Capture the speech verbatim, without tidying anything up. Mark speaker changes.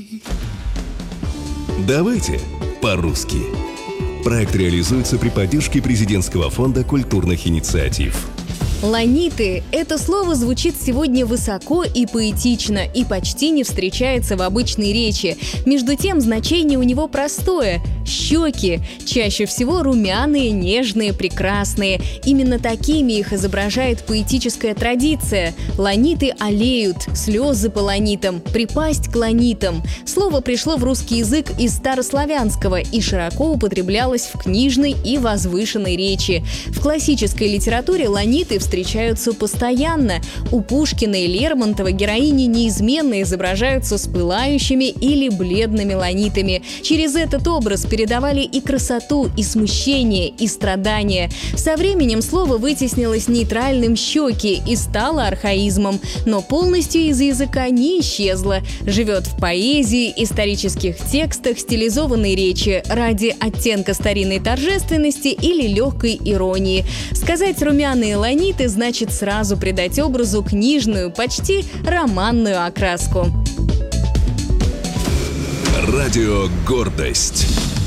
Speaker 1: Давайте по-русски. Проект реализуется при поддержке Президентского фонда культурных инициатив.
Speaker 2: Ланиты – это слово звучит сегодня высоко и поэтично и почти не встречается в обычной речи. Между тем, значение у него простое – щеки. Чаще всего румяные, нежные, прекрасные. Именно такими их изображает поэтическая традиция. Ланиты алеют, слезы по ланитам, припасть к ланитам. Слово пришло в русский язык из старославянского и широко употреблялось в книжной и возвышенной речи. В классической литературе ланиты встречаются постоянно. У Пушкина и Лермонтова героини неизменно изображаются с пылающими или бледными ланитами. Через этот образ передавали и красоту, и смущение, и страдания. Со временем слово вытеснилось нейтральным «щеки» и стало архаизмом, но полностью из языка не исчезло. Живет в поэзии, исторических текстах, стилизованной речи ради оттенка старинной торжественности или легкой иронии. Сказать «румяные ланиты» значит сразу придать образу книжную, почти романную окраску.
Speaker 1: Радио «Гордость».